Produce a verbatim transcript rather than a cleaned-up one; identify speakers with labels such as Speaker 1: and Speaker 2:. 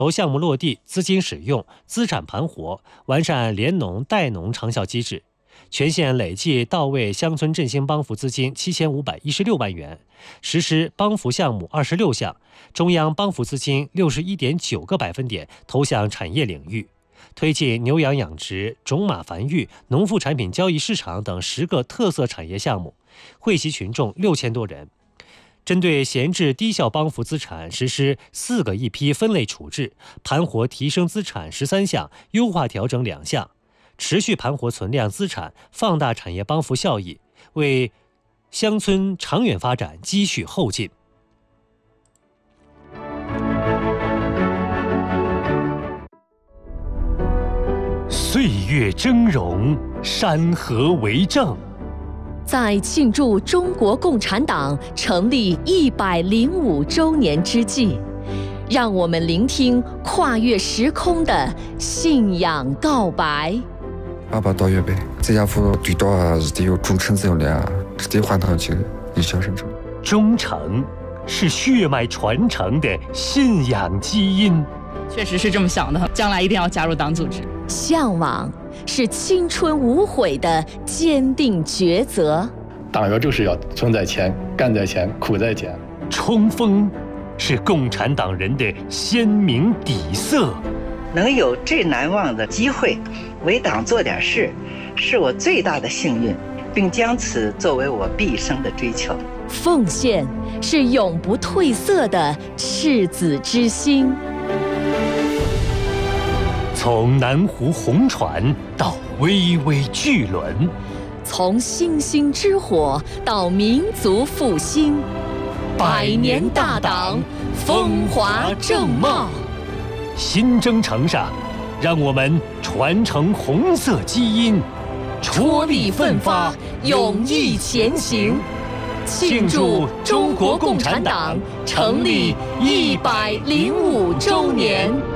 Speaker 1: 由项目落地、资金使用、资产盘活，完善联农代农长效机制。全县累计到位乡村振兴帮扶资金七千五百一十六万元，实施帮扶项目二十六项，中央帮扶资金六十一点九个百分点投向产业领域，推进牛羊养殖、种马繁育、农副产品交易市场等十个特色产业项目，惠及群众六千多人。针对闲置低效帮扶资产，实施四个一批分类处置，盘活提升资产十三项，优化调整两项。持续盘活存量资产，放大产业帮扶效益，为乡村长远发展积蓄后劲。岁月峥嵘，山河为证。
Speaker 2: 在庆祝中国共产党成立一百零五周年之际，让我们聆听跨越时空的信仰告白。
Speaker 3: 阿爸到月呗，这家伙最多还是得有忠诚这样的，是得换上去一小生成。
Speaker 1: 忠诚是血脉传承的信仰基因。
Speaker 4: 确实是这么想的，将来一定要加入党组织。
Speaker 2: 向往是青春无悔的坚定抉择。
Speaker 5: 党员就是要存在前，干在前，苦在前。
Speaker 1: 冲锋是共产党人的鲜明底色。
Speaker 6: 能有这难忘的机会为党做点事，是我最大的幸运，并将此作为我毕生的追求。
Speaker 2: 奉献是永不褪色的赤子之心。
Speaker 1: 从南湖红船到巍巍巨轮，
Speaker 2: 从星星之火到民族复兴，百年大党，风华正茂。
Speaker 1: 新征程上，让我们传承红色基因，
Speaker 2: 踔厉奋发，勇毅前行，庆祝中国共产党成立一百零五周年。